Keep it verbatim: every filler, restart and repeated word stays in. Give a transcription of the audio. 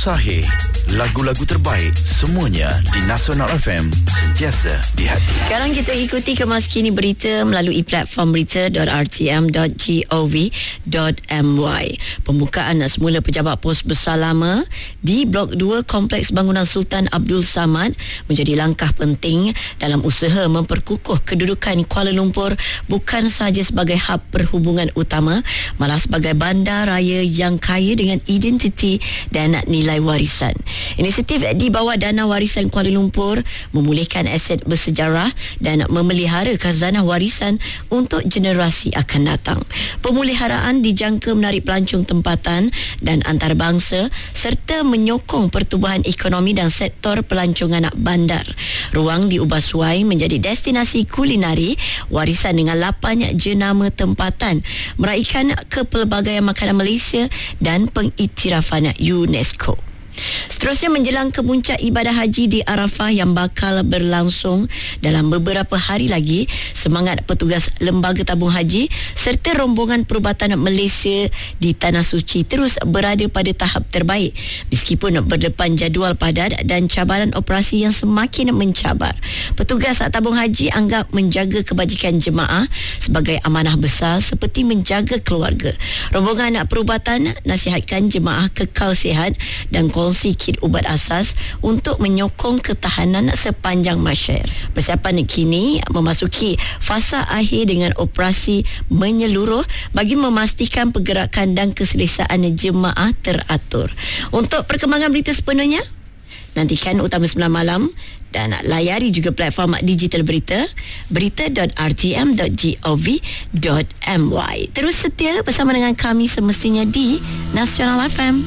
Sahih. Lagu-lagu terbaik semuanya di Nasional F M, sentiasa di hati. Sekarang kita ikuti kemas kini berita melalui platform berita dot r t m dot gov dot m y. Pembukaan semula pejabat pos besar lama di Blok dua Kompleks Bangunan Sultan Abdul Samad menjadi langkah penting dalam usaha memperkukuh kedudukan Kuala Lumpur bukan sahaja sebagai hub perhubungan utama, malah sebagai bandar raya yang kaya dengan identiti dan nilai warisan. Inisiatif di bawah Dana Warisan Kuala Lumpur memulihkan aset bersejarah dan memelihara khazanah warisan untuk generasi akan datang. Pemeliharaan dijangka menarik pelancong tempatan dan antarabangsa serta menyokong pertubuhan ekonomi dan sektor pelancongan bandar. Ruang diubah suai menjadi destinasi kulinari warisan dengan lapan jenama tempatan, meraihkan kepelbagaian makanan Malaysia dan pengiktirafan UNESCO. Seterusnya, menjelang kemuncak ibadah haji di Arafah yang bakal berlangsung dalam beberapa hari lagi, semangat petugas Lembaga Tabung Haji serta rombongan perubatan Malaysia di Tanah Suci terus berada pada tahap terbaik meskipun berdepan jadual padat dan cabaran operasi yang semakin mencabar. Petugas tabung haji anggap menjaga kebajikan jemaah sebagai amanah besar seperti menjaga keluarga. Rombongan perubatan nasihatkan jemaah kekal sihat dan kongsi kit ubat asas untuk menyokong ketahanan sepanjang masyar. Persiapan kini memasuki fasa akhir dengan operasi menyeluruh bagi memastikan pergerakan dan keselesaan jemaah teratur. Untuk perkembangan berita sepenuhnya, nantikan Utama sembilan Malam dan layari juga platform digital berita berita dot r t m dot gov dot m y. Terus setia bersama dengan kami semestinya di Nasional F M.